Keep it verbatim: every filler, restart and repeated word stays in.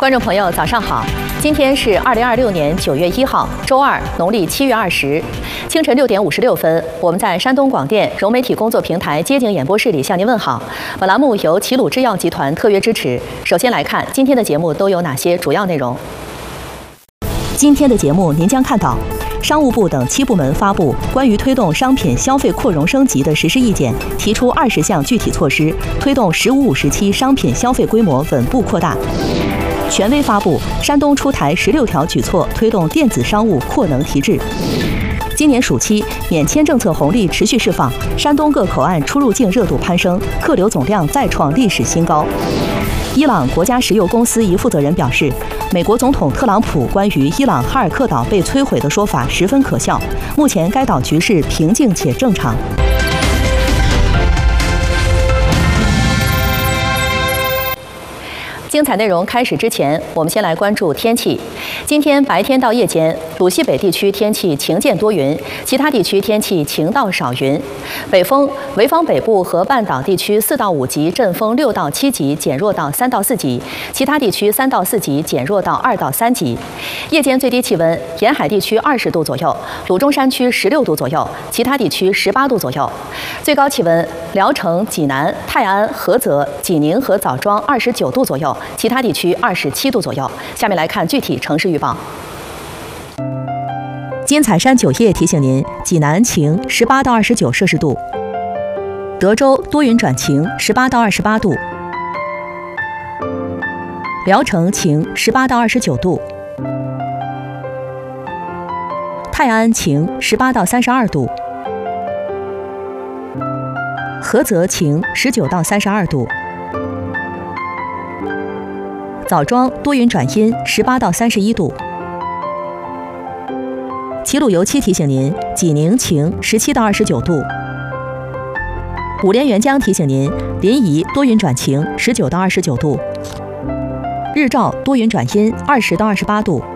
观众朋友，早上好！今天是二零二六年九月一号，周二，农历七月二十，清晨六点五十六分，我们在山东广电融媒体工作平台街景演播室里向您问好。本栏目由齐鲁制药集团特约支持。首先来看今天的节目都有哪些主要内容。今天的节目您将看到，商务部等七部门发布关于推动商品消费扩容升级的实施意见，提出二十项具体措施，推动“十五五”时期商品消费规模稳步扩大。权威发布，山东出台十六条举措，推动电子商务扩能提质。今年暑期免签政策红利持续释放，山东各口岸出入境热度攀升，客流总量再创历史新高。伊朗国家石油公司一负责人表示，美国总统特朗普关于伊朗哈尔克岛被摧毁的说法十分可笑，目前该岛局势平静且正常。精彩内容开始之前，我们先来关注天气。今天白天到夜间，鲁西北地区天气晴间多云，其他地区天气晴到少云。北风，潍坊北部和半岛地区四到五级，阵风六到七级，减弱到三到四级；其他地区三到四级，减弱到二到三级。夜间最低气温，沿海地区二十度左右，鲁中山区十六度左右，其他地区十八度左右。最高气温，聊城、济南、泰安、菏泽、济宁和枣庄二十九度左右。其他地区二十七度左右。下面来看具体城市预报。金彩山酒业提醒您，济南晴，十八到二十九摄氏度；德州多云转晴，十八到二十八度；聊城晴，十八到二十九度；泰安晴，十八到三十二度；菏泽晴，十九到三十二度。枣庄多云转阴，十八到三十一度。齐鲁油漆提醒您，济宁晴，十七到二十九度。五连元江提醒您，临沂多云转晴，十九到二十九度。日照多云转阴，二十到二十八度。